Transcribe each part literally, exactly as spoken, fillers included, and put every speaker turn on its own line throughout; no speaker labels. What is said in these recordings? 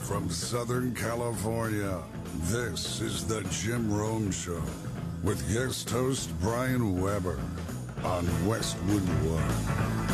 From Southern California, this is the Jim Rome Show with guest host Brian Weber on Westwood One.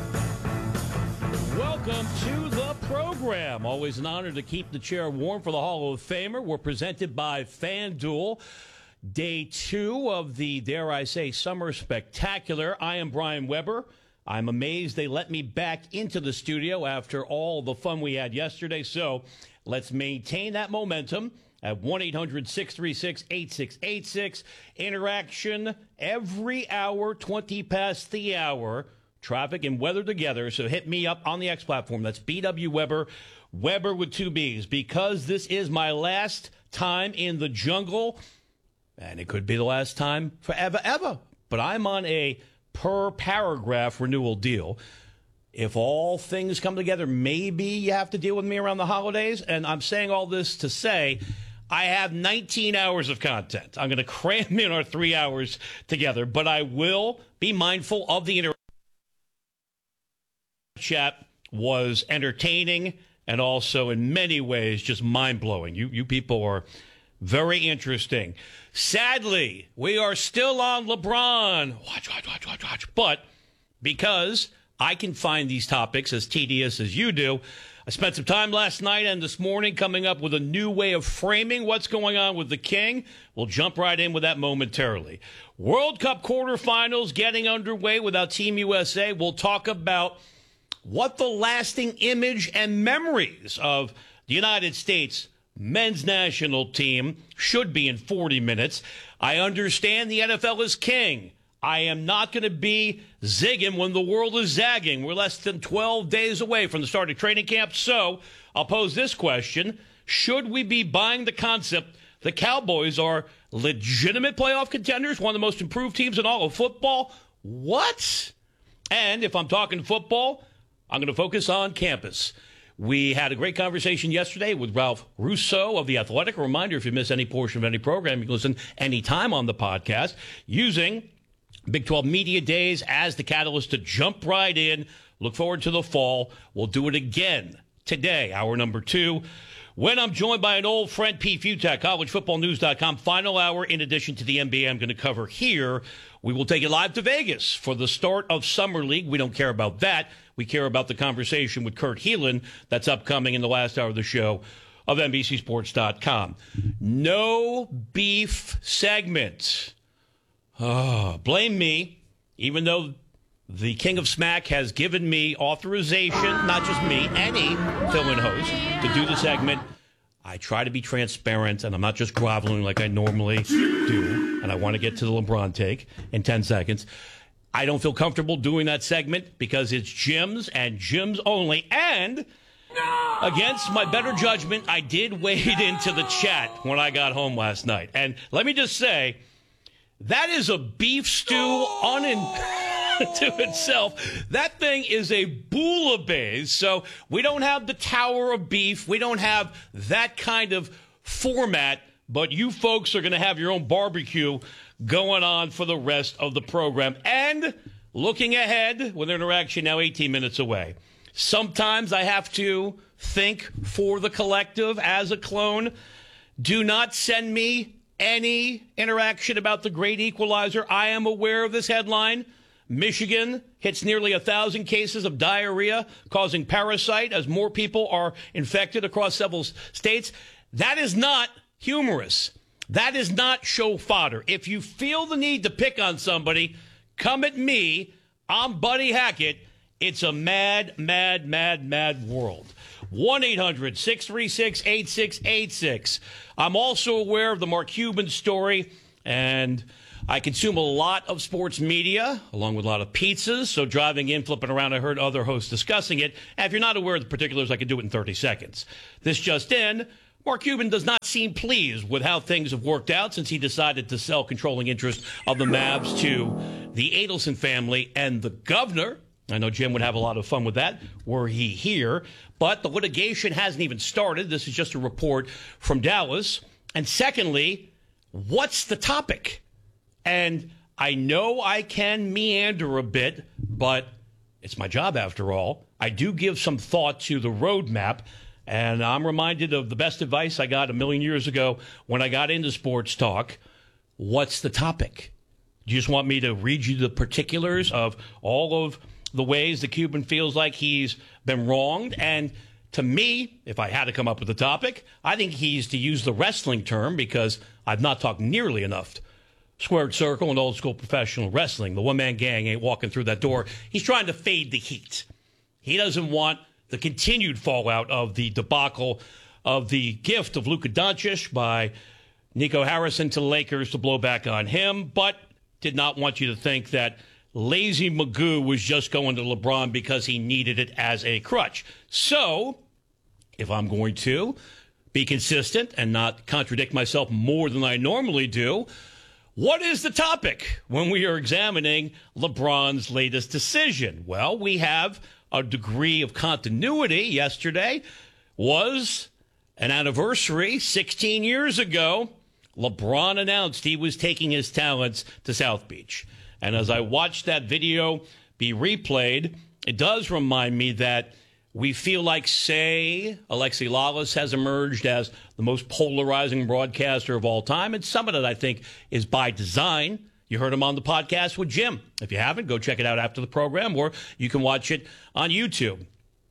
Welcome to the program. Always an honor to keep the chair warm for the Hall of Famer. We're presented by FanDuel. Day two of the, dare I say, Summer Spectacular. I am Brian Weber. I'm amazed they let me back into the studio after all the fun we had yesterday. So let's maintain that momentum at one eight hundred six three six eight six eight six. Interaction every hour, twenty past the hour. Traffic and weather together. So hit me up on the X platform. That's B W Weber, Weber with two B's. Because this is my last time in the jungle, and it could be the last time forever, ever. But I'm on a per paragraph renewal deal. If all things come together, maybe you have to deal with me around the holidays. And I'm saying all this to say I have nineteen hours of content. I'm going to cram in our three hours together, but I will be mindful of the interaction. Chat was entertaining and also in many ways just mind-blowing. You, you people are very interesting. Sadly, we are still on LeBron. Watch, watch, watch, watch, watch. But because I can find these topics as tedious as you do, I spent some time last night and this morning coming up with a new way of framing what's going on with the King. We'll jump right in with that momentarily. World Cup quarterfinals getting underway without Team U S A. We'll talk about what the lasting image and memories of the United States men's national team should be in forty minutes. I understand the N F L is king. I am not going to be zigging when the world is zagging. We're less than twelve days away from the start of training camp. So I'll pose this question. Should we be buying the concept the Cowboys are legitimate playoff contenders, one of the most improved teams in all of football? What? And if I'm talking football, I'm going to focus on campus. We had a great conversation yesterday with Ralph Russo of The Athletic. A reminder, if you miss any portion of any program, you can listen anytime on the podcast using Big twelve Media Days as the catalyst to jump right in. Look forward to the fall. We'll do it again today, hour number two, when I'm joined by an old friend, Pete Fiutak, college football news dot com. Final hour, in addition to the N B A I'm going to cover here. We will take it live to Vegas for the start of Summer League. We don't care about that. We care about the conversation with Kurt Helin that's upcoming in the last hour of the show of N B C Sports dot com. No beef segment. Oh, blame me, even though the King of Smack has given me authorization, not just me, any fill-in host, to do the segment. I try to be transparent, and I'm not just groveling like I normally do, and I want to get to the LeBron take in ten seconds. I don't feel comfortable doing that segment because it's Jim's and Jim's only, and no! Against my better judgment, I did wade into the chat when I got home last night. And let me just say, that is a beef stew unto itself. That thing is a bouillabaisse. So we don't have the Tower of Beef. We don't have that kind of format. But you folks are going to have your own barbecue going on for the rest of the program. And looking ahead with interaction now eighteen minutes away. Sometimes I have to think for the collective as a clone. Do not send me any interaction about the great equalizer. I am aware of this headline. Michigan hits nearly a thousand cases of diarrhea causing parasite as more people are infected across several states. That is not humorous. That is not show fodder. If you feel the need to pick on somebody, come at me. I'm Buddy Hackett. It's a mad, mad, mad, mad world. one eight hundred six three six eight six eight six. I'm also aware of the Mark Cuban story, and I consume a lot of sports media, along with a lot of pizzas, so driving in, flipping around, I heard other hosts discussing it. And if you're not aware of the particulars, I can do it in thirty seconds. This just in, Mark Cuban does not seem pleased with how things have worked out since he decided to sell controlling interest of the Mavs to the Adelson family and the governor. I know Jim would have a lot of fun with that were he here. But the litigation hasn't even started. This is just a report from Dallas. And secondly, what's the topic? And I know I can meander a bit, but it's my job after all. I do give some thought to the roadmap. And I'm reminded of the best advice I got a million years ago when I got into sports talk. What's the topic? Do you just want me to read you the particulars of all of the ways the Cuban feels like he's been wronged? And to me, if I had to come up with a topic, I think he's to use the wrestling term, because I've not talked nearly enough squared circle and old school professional wrestling. The one-man gang ain't walking through that door. He's trying to fade the heat. He doesn't want the continued fallout of the debacle of the gift of Luka Doncic by Nico Harrison to the Lakers to blow back on him, but did not want you to think that lazy Magoo was just going to LeBron because he needed it as a crutch. So, if I'm going to be consistent and not contradict myself more than I normally do, what is the topic when we are examining LeBron's latest decision? Well, we have a degree of continuity. Yesterday was an anniversary. sixteen years ago, LeBron announced he was taking his talents to South Beach. And as I watched that video be replayed, it does remind me that we feel like, say, Alexi Lalas has emerged as the most polarizing broadcaster of all time. And some of it, I think, is by design. You heard him on the podcast with Jim. If you haven't, go check it out after the program, or you can watch it on YouTube.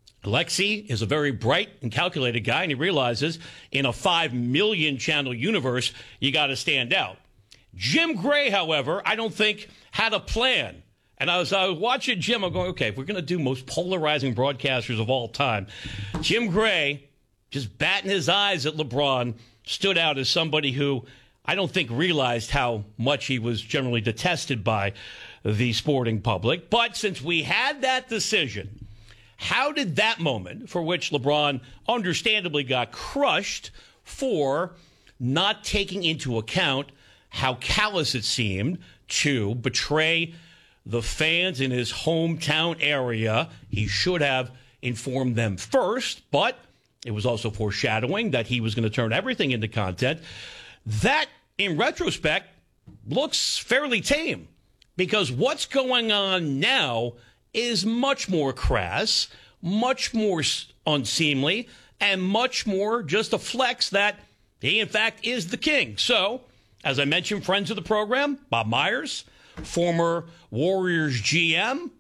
Alexi is a very bright and calculated guy, and he realizes in a five million channel universe, you got to stand out. Jim Gray, however, I don't think had a plan. And as I was watching Jim, I'm going, okay, if we're going to do most polarizing broadcasters of all time, Jim Gray, just batting his eyes at LeBron, stood out as somebody who I don't think realized how much he was generally detested by the sporting public. But since we had that decision, how did that moment, for which LeBron understandably got crushed for not taking into account how callous it seemed to betray the fans in his hometown area, he should have informed them first, but it was also foreshadowing that he was going to turn everything into content. That, in retrospect, looks fairly tame, because what's going on now is much more crass, much more unseemly, and much more just a flex that he, in fact, is the king. So, as I mentioned, friends of the program, Bob Myers, former Warriors G M,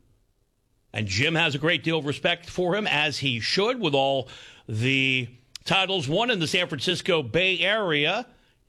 and Jim has a great deal of respect for him, as he should, with all the titles won in the San Francisco Bay Area,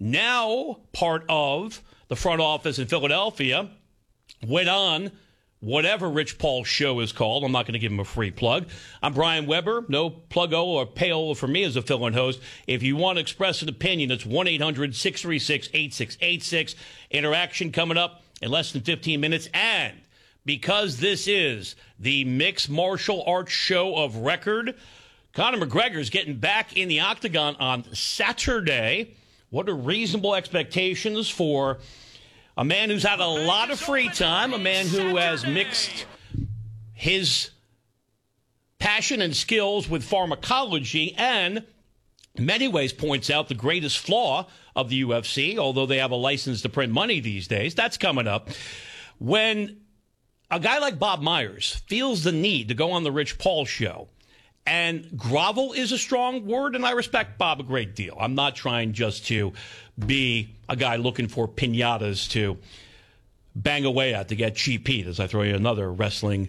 now part of the front office in Philadelphia, went on whatever Rich Paul's show is called. I'm not going to give him a free plug. I'm Brian Weber. No plug-o or pay-o for me as a fill-in host. If you want to express an opinion, it's one eight hundred six three six eight six eight six. Interaction coming up in less than fifteen minutes. And because this is the mixed martial arts show of record, Conor McGregor's getting back in the octagon on Saturday. What are reasonable expectations for a man who's had a lot of free time, a man who has mixed his passion and skills with pharmacology, and in many ways points out the greatest flaw of the U F C, although they have a license to print money these days. That's coming up. When a guy like Bob Myers feels the need to go on the Rich Paul show, and grovel is a strong word, and I respect Bob a great deal. I'm not trying just to be a guy looking for piñatas to bang away at to get cheap heat, as I throw you another wrestling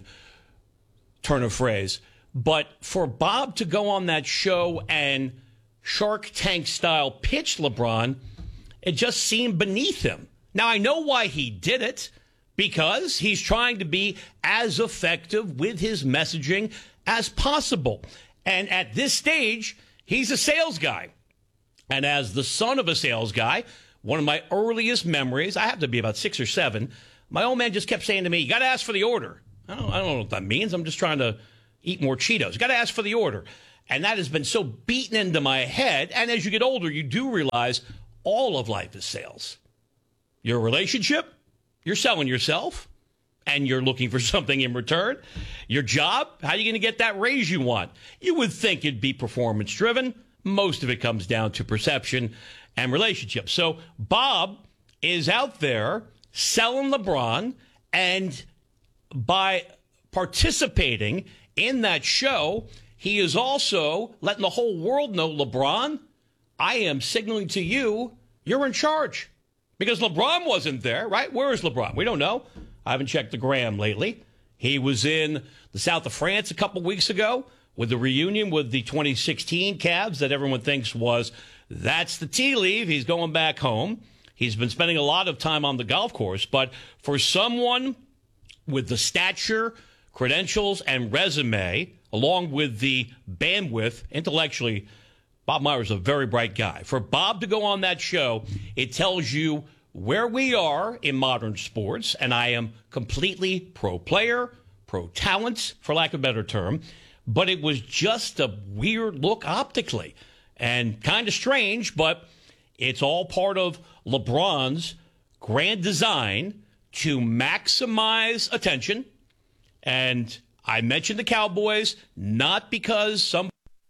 turn of phrase. But for Bob to go on that show and Shark Tank style pitch LeBron, it just seemed beneath him. Now, I know why he did it, because he's trying to be as effective with his messaging as possible. And at this stage, he's a sales guy. And as the son of a sales guy, one of my earliest memories, I have to be about six or seven, my old man just kept saying to me, you got to ask for the order. I don't, I don't know what that means. I'm just trying to eat more Cheetos. You got to ask for the order. And that has been so beaten into my head. And as you get older, you do realize all of life is sales. Your relationship, you're selling yourself, and you're looking for something in return. Your job, how are you going to get that raise you want? You would think it'd be performance-driven. Most of it comes down to perception and relationships. So Bob is out there selling LeBron, and by participating in that show, he is also letting the whole world know, LeBron, I am signaling to you, you're in charge. Because LeBron wasn't there, right? Where is LeBron? We don't know. I haven't checked the gram lately. He was in the south of France a couple weeks ago with the reunion with the twenty sixteen Cavs that everyone thinks was, that's the tea leaf. He's going back home. He's been spending a lot of time on the golf course. But for someone with the stature, credentials, and resume, along with the bandwidth, intellectually, Bob Myers is a very bright guy. For Bob to go on that show, it tells you where we are in modern sports, and I am completely pro-player, pro-talent, for lack of a better term, but it was just a weird look optically and kind of strange, but it's all part of LeBron's grand design to maximize attention. And I mentioned the Cowboys, not because some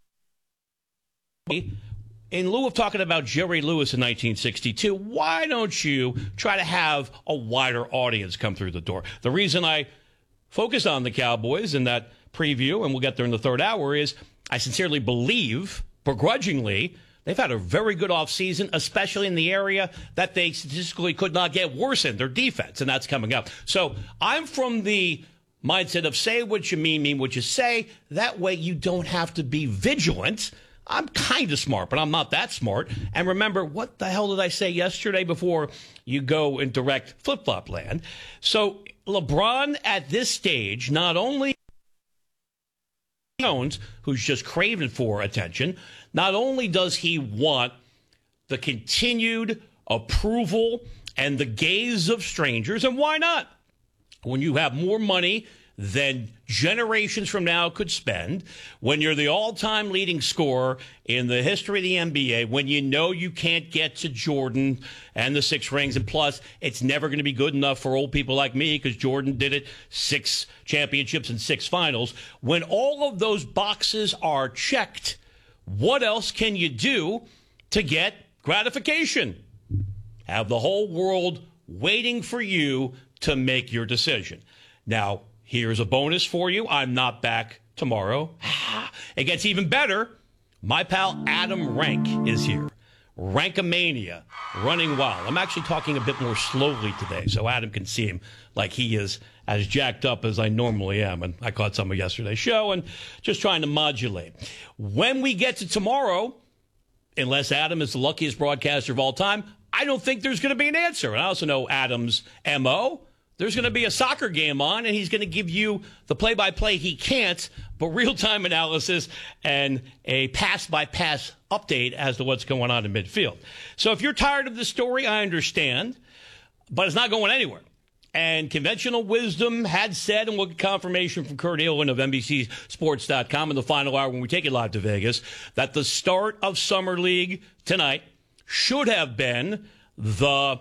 in lieu of talking about Jerry Lewis in nineteen sixty-two, why don't you try to have a wider audience come through the door? The reason I focus on the Cowboys in that preview, and we'll get there in the third hour, is I sincerely believe, begrudgingly, they've had a very good offseason, especially in the area that they statistically could not get worse in, their defense, and that's coming up. So I'm from the mindset of say what you mean, mean what you say. That way you don't have to be vigilant. I'm kind of smart, but I'm not that smart. And remember, what the hell did I say yesterday before you go in direct flip-flop land? So LeBron at this stage, not only Jones, who's just craving for attention, not only does he want the continued approval and the gaze of strangers, and why not? When you have more money than generations from now could spend, when you're the all-time leading scorer in the history of the N B A, when you know you can't get to Jordan and the six rings, and plus it's never going to be good enough for old people like me because Jordan did it, six championships and six finals. When all of those boxes are checked, what else can you do to get gratification? Have the whole world waiting for you to make your decision. Now, here's a bonus for you. I'm not back tomorrow. It gets even better. My pal Adam Rank is here. Rankomania, running wild. I'm actually talking a bit more slowly today, so Adam can see him like he is as jacked up as I normally am. And I caught some of yesterday's show and just trying to modulate. When we get to tomorrow, unless Adam is the luckiest broadcaster of all time, I don't think there's going to be an answer. And I also know Adam's M O. There's going to be a soccer game on, and he's going to give you the play-by-play he can't, but real-time analysis and a pass-by-pass update as to what's going on in midfield. So if you're tired of the story, I understand, but it's not going anywhere. And conventional wisdom had said, and we'll get confirmation from Kurt Hillen of N B C Sports dot com in the final hour when we take it live to Vegas, that the start of Summer League tonight should have been the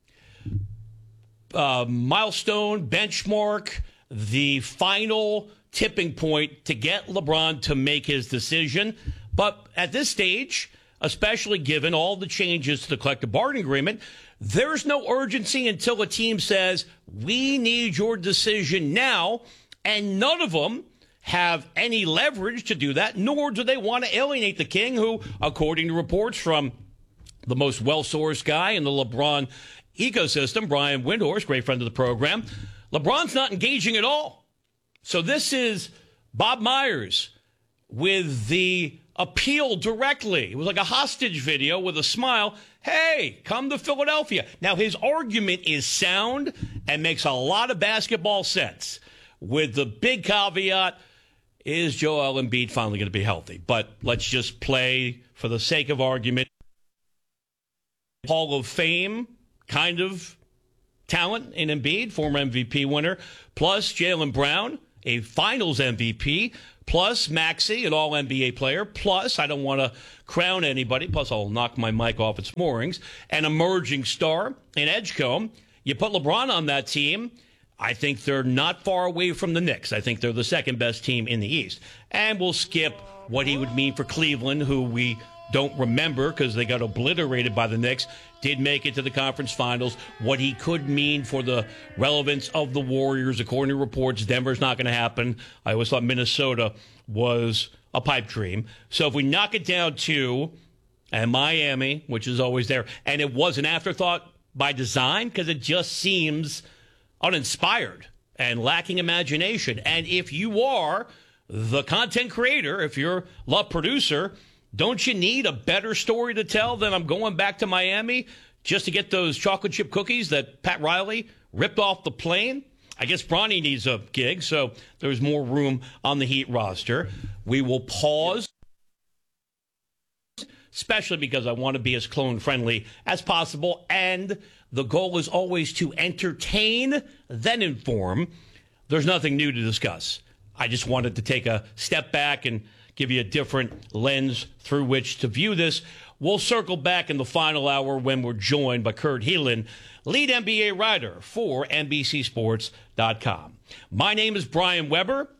Uh, milestone, benchmark, the final tipping point to get LeBron to make his decision. But at this stage, especially given all the changes to the collective bargaining agreement, there's no urgency until a team says, we need your decision now. And none of them have any leverage to do that, nor do they want to alienate the king, who, according to reports from the most well-sourced guy in the LeBron ecosystem, Brian Windhorst, great friend of the program, LeBron's not engaging at all. So this is Bob Myers with the appeal directly. It was like a hostage video with a smile. Hey, come to Philadelphia. Now, his argument is sound and makes a lot of basketball sense, with the big caveat, is Joel Embiid finally going to be healthy? But let's just play, for the sake of argument, Hall of Fame kind of talent in Embiid, former M V P winner, plus Jaylen Brown, a finals M V P, plus Maxey, an all N B A player, plus, I don't want to crown anybody, plus I'll knock my mic off its moorings, an emerging star in Edgecombe. You put LeBron on that team, I think they're not far away from the Knicks. I think they're the second best team in the East. And we'll skip what he would mean for Cleveland, who we don't remember because they got obliterated by the Knicks, did make it to the conference finals. What he could mean for the relevance of the Warriors, according to reports, Denver's not going to happen. I always thought Minnesota was a pipe dream. So if we knock it down to and Miami, which is always there, and it was an afterthought by design because it just seems uninspired and lacking imagination. And if you are the content creator, if you're the producer, don't you need a better story to tell than I'm going back to Miami just to get those chocolate chip cookies that Pat Riley ripped off the plane? I guess Bronny needs a gig, so there's more room on the Heat roster. We will pause, especially because I want to be as clone-friendly as possible, and the goal is always to entertain, then inform. There's nothing new to discuss. I just wanted to take a step back and give you a different lens through which to view this. We'll circle back in the final hour when we're joined by Kurt Helin, lead N B A writer for N B C Sports dot com. My name is Brian Weber.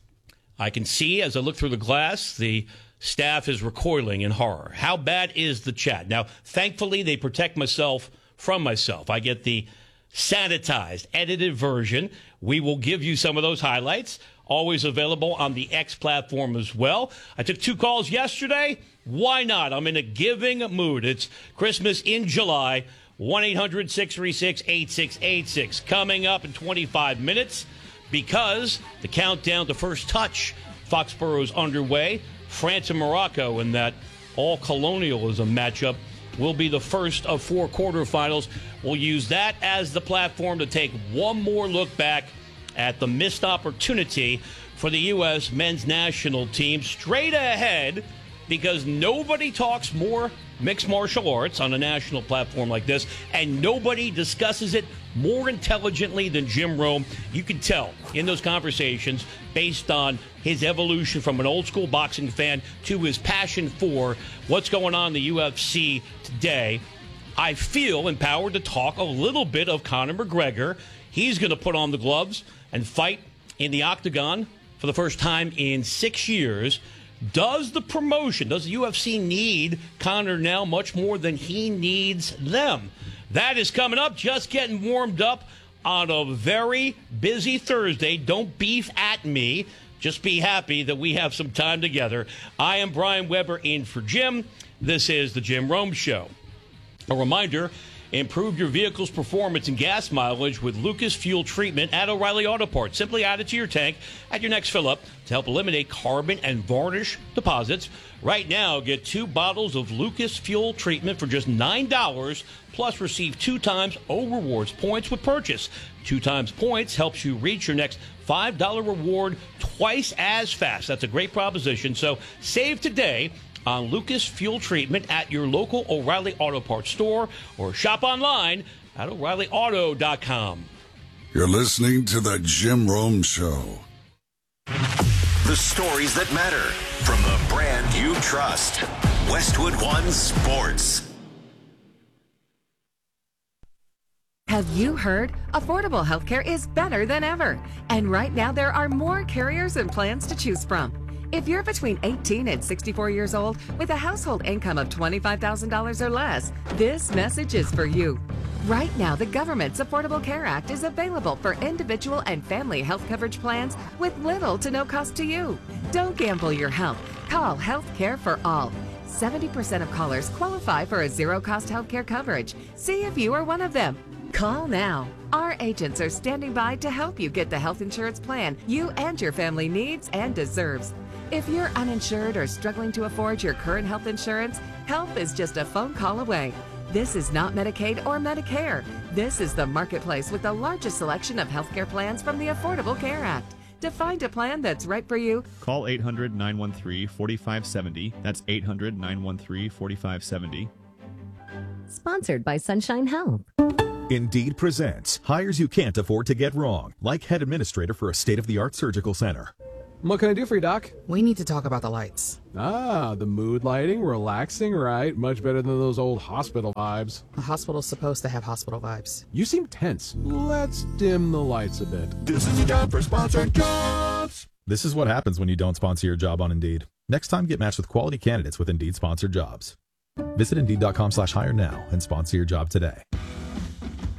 I can see as I look through the glass, the staff is recoiling in horror. How bad is the chat? Now, thankfully, they protect myself from myself. I get the sanitized, edited version. We will give you some of those highlights. Always available on the X platform as well. I took two calls yesterday. Why not? I'm in a giving mood. It's Christmas in July. one eight hundred six three six eight six eight six. Coming up in twenty-five minutes because the countdown to first touch Foxborough is underway. France and Morocco in that all-colonialism matchup will be the first of four quarterfinals. We'll use that as the platform to take one more look back at the missed opportunity for the U S men's national team. Straight ahead, because nobody talks more mixed martial arts on a national platform like this, and nobody discusses it more intelligently than Jim Rome. You can tell in those conversations, based on his evolution from an old-school boxing fan to his passion for what's going on in the U F C today. I feel empowered to talk a little bit of Conor McGregor. He's going to put on the gloves and fight in the octagon for the first time in six years. Does the promotion, does the U F C need Conor now much more than he needs them? That is coming up, just getting warmed up on a very busy Thursday. Don't beef at me. Just be happy that we have some time together. I am Brian Weber in for Jim. This is the Jim Rome Show. A reminder, improve your vehicle's performance and gas mileage with Lucas Fuel Treatment at O'Reilly Auto Parts. Simply add it to your tank at your next fill-up to help eliminate carbon and varnish deposits. Right now, get two bottles of Lucas Fuel Treatment for just nine dollars, plus receive two times O Rewards points with purchase. Two times points helps you reach your next five dollar reward twice as fast. That's a great proposition. So save today on Lucas Fuel Treatment at your local O'Reilly Auto Parts store or shop online at O'Reilly Auto dot com.
You're listening to The Jim Rome Show.
The stories that matter from the brand you trust. Westwood One Sports.
Have you heard? Affordable healthcare is better than ever. And right now there are more carriers and plans to choose from. If you're between eighteen and sixty-four years old with a household income of twenty-five thousand dollars or less, this message is for you. Right now, the government's Affordable Care Act is available for individual and family health coverage plans with little to no cost to you. Don't gamble your health. Call Health Care for All. seventy percent of callers qualify for a zero-cost health care coverage. See if you are one of them. Call now. Our agents are standing by to help you get the health insurance plan you and your family needs and deserves. If you're uninsured or struggling to afford your current health insurance, help is just a phone call away. This is not Medicaid or Medicare. This is the marketplace with the largest selection of healthcare plans from the Affordable Care Act. To find a plan that's right for you,
call eight hundred, nine one three, four five seven zero. That's eight hundred, nine one three, four five seven zero.
Sponsored by Sunshine Health.
Indeed presents hires you can't afford to get wrong, like head administrator for a state-of-the-art surgical center.
What can I do for you, Doc?
We need to talk about the lights.
Ah, the mood lighting, relaxing, right? Much better than those old hospital vibes.
A hospital's supposed to have hospital vibes.
You seem tense. Let's dim the lights a bit.
This is your time for sponsored jobs. This is what happens when you don't sponsor your job on Indeed. Next time, get matched with quality candidates with Indeed sponsored jobs. Visit Indeed.com slash hire now and sponsor your job today.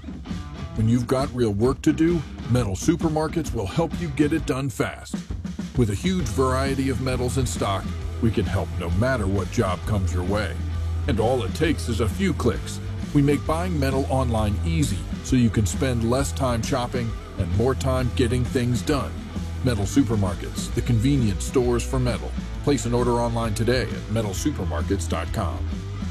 When you've got real work to do, Metal Supermarkets will help you get it done fast. With a huge variety of metals in stock, we can help no matter what job comes your way. And all it takes is a few clicks. We make buying metal online easy, so you can spend less time shopping and more time getting things done. Metal Supermarkets, the convenience stores for metal. Place an order online today at metal supermarkets dot com.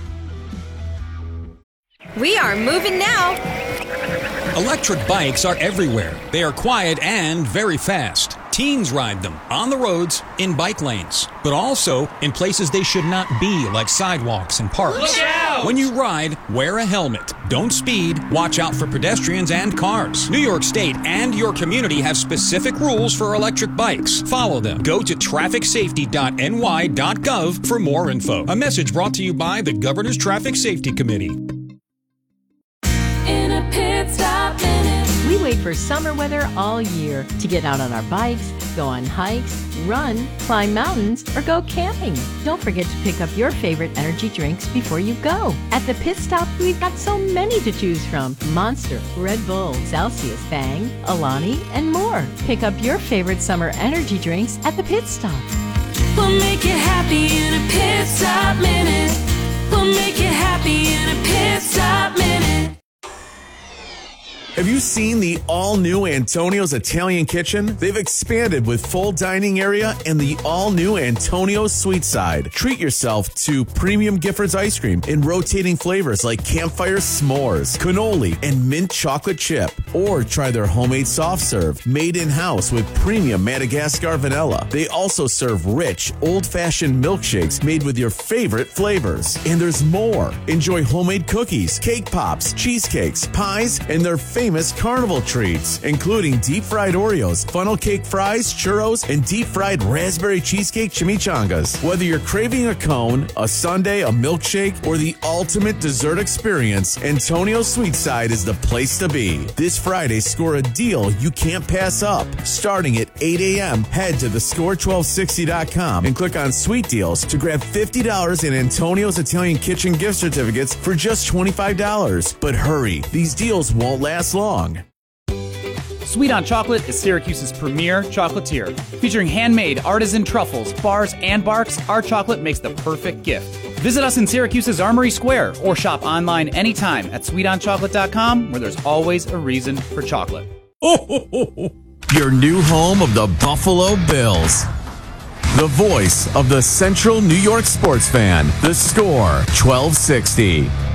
We are moving now.
Electric bikes are everywhere. They are quiet and very fast. Teens ride them on the roads, in bike lanes, but also in places they should not be, like sidewalks and parks.
Look out!
When you ride, wear a helmet. Don't speed. Watch out for pedestrians and cars. New York State and your community have specific rules for electric bikes. Follow them. Go to traffic safety dot n y dot gov for more info. A message brought to you by the Governor's Traffic Safety Committee.
In a pit stop minute.
We wait for summer weather all year to get out on our bikes, go on hikes, run, climb mountains, or go camping. Don't forget to pick up your favorite energy drinks before you go. At the Pit Stop, we've got so many to choose from. Monster, Red Bull, Celsius, Bang, Alani, and more. Pick up your favorite summer energy drinks at the Pit Stop.
We'll make you happy in a pit stop minute. We'll make you happy in a pit stop minute.
Have you seen the all-new Antonio's Italian Kitchen? They've expanded with full dining area and the all-new Antonio's Sweet Side. Treat yourself to premium Giffords ice cream in rotating flavors like campfire s'mores, cannoli, and mint chocolate chip. Or try their homemade soft serve, made in-house with premium Madagascar vanilla. They also serve rich, old-fashioned milkshakes made with your favorite flavors. And there's more. Enjoy homemade cookies, cake pops, cheesecakes, pies, and their famous famous carnival treats, including deep-fried Oreos, funnel cake fries, churros, and deep-fried raspberry cheesecake chimichangas. Whether you're craving a cone, a sundae, a milkshake, or the ultimate dessert experience, Antonio's Sweet Side is the place to be. This Friday, score a deal you can't pass up. Starting at eight a.m., head to the score twelve sixty dot com and click on Sweet Deals to grab fifty dollars in Antonio's Italian Kitchen gift certificates for just twenty-five dollars. But hurry, these deals won't last long.
Sweet on Chocolate is Syracuse's premier chocolatier. Featuring handmade artisan truffles, bars, and barks, our chocolate makes the perfect gift. Visit us in Syracuse's Armory Square or shop online anytime at sweet on chocolate dot com, where there's always a reason for chocolate.
Your new home of the Buffalo Bills. The voice of the Central New York sports fan. The Score twelve sixty.